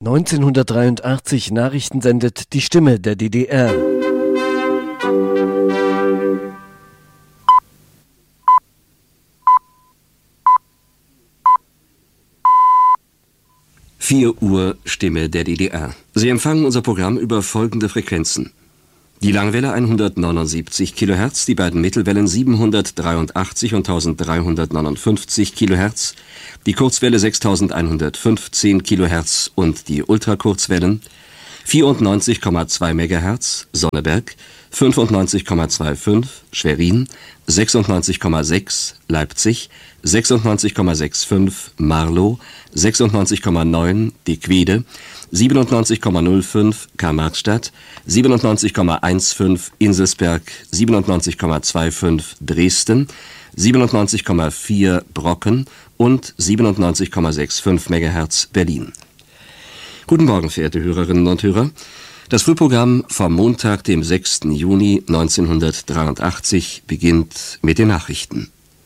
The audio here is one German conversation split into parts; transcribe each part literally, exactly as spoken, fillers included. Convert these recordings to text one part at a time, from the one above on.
neunzehnhundertdreiundachtzig Nachrichten sendet die Stimme der D D R. vier Uhr, Stimme der D D R. Sie empfangen unser Programm über folgende Frequenzen. Die Langwelle hundertneunundsiebzig Kilohertz, die beiden Mittelwellen siebenhundertdreiundachtzig und eintausenddreihundertneunundfünfzig Kilohertz, die Kurzwelle sechstausendeinhundertfünfzehn Kilohertz und die Ultrakurzwellen vierundneunzig Komma zwei Megahertz Sonneberg, fünfundneunzig Komma fünfundzwanzig Schwerin, sechsundneunzig Komma sechs Leipzig, sechsundneunzig Komma fünfundsechzig Marlow, sechsundneunzig Komma neun Die Quede, siebenundneunzig Komma null fünf Karl-Marx-Stadt, siebenundneunzig Komma fünfzehn Inselsberg, siebenundneunzig Komma fünfundzwanzig Dresden, siebenundneunzig Komma vier Brocken und siebenundneunzig Komma fünfundsechzig Megahertz Berlin. Guten Morgen, verehrte Hörerinnen und Hörer. Das Frühprogramm vom Montag, dem sechsten Juni neunzehnhundertdreiundachtzig, beginnt mit den Nachrichten.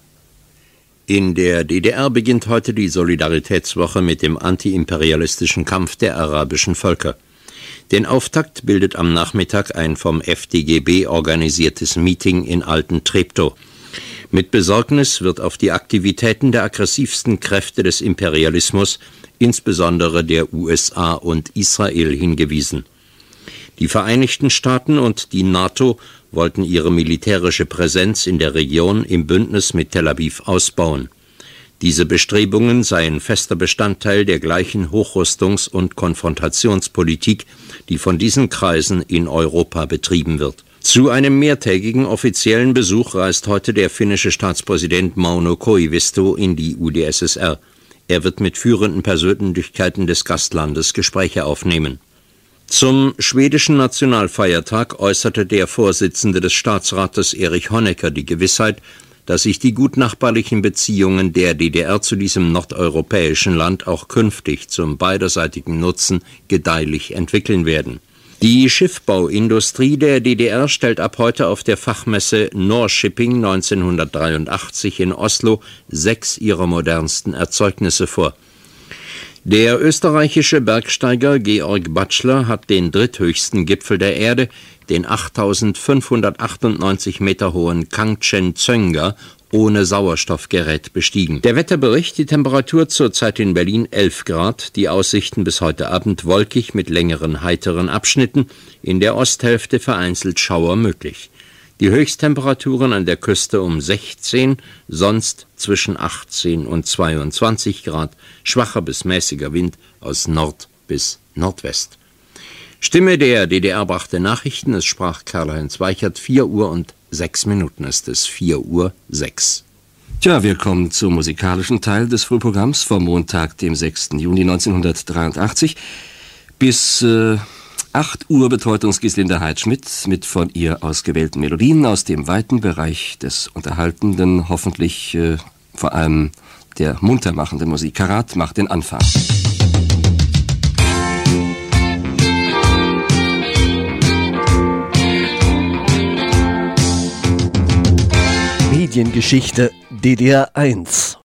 In der D D R beginnt heute die Solidaritätswoche mit dem antiimperialistischen Kampf der arabischen Völker. Den Auftakt bildet am Nachmittag ein vom F D G B organisiertes Meeting in Alten-Treptow. Mit Besorgnis wird auf die Aktivitäten der aggressivsten Kräfte des Imperialismus, insbesondere der U S A und Israel, hingewiesen. Die Vereinigten Staaten und die NATO wollten ihre militärische Präsenz in der Region im Bündnis mit Tel Aviv ausbauen. Diese Bestrebungen seien fester Bestandteil der gleichen Hochrüstungs- und Konfrontationspolitik, die von diesen Kreisen in Europa betrieben wird. Zu einem mehrtägigen offiziellen Besuch reist heute der finnische Staatspräsident Mauno Koivisto in die U d S S R. Er wird mit führenden Persönlichkeiten des Gastlandes Gespräche aufnehmen. Zum schwedischen Nationalfeiertag äußerte der Vorsitzende des Staatsrates Erich Honecker die Gewissheit, dass sich die gutnachbarlichen Beziehungen der D D R zu diesem nordeuropäischen Land auch künftig zum beiderseitigen Nutzen gedeihlich entwickeln werden. Die Schiffbauindustrie der D D R stellt ab heute auf der Fachmesse Norshipping neunzehnhundertdreiundachtzig in Oslo sechs ihrer modernsten Erzeugnisse vor. Der österreichische Bergsteiger Georg Batschler hat den dritthöchsten Gipfel der Erde, den achttausendfünfhundertachtundneunzig Meter hohen Kangchen-Tsönga, ohne Sauerstoffgerät bestiegen. Der Wetterbericht: die Temperatur zurzeit in Berlin elf Grad, die Aussichten bis heute Abend wolkig mit längeren heiteren Abschnitten, in der Osthälfte vereinzelt Schauer möglich. Die Höchsttemperaturen an der Küste um sechzehn, sonst zwischen achtzehn und zweiundzwanzig Grad, schwacher bis mäßiger Wind aus Nord bis Nordwest. Stimme der D D R brachte Nachrichten, es sprach Karl-Heinz Weichert, vier Uhr und sechs Minuten ist es, vier Uhr sechs. Tja, wir kommen zum musikalischen Teil des Frühprogramms vom Montag, dem sechsten Juni neunzehnhundertdreiundachtzig. Bis äh, acht Uhr betreut uns Gislinde Heidschmidt mit von ihr ausgewählten Melodien aus dem weiten Bereich des Unterhaltenden, hoffentlich äh, vor allem der muntermachenden Musik. Karat macht den Anfang. Mediengeschichte D D R eins.